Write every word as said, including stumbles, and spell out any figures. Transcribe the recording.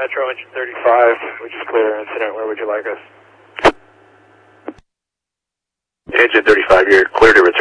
Metro engine thirty-five, we just cleared an incident. Where would you like us? Engine thirty-five, you're cleared to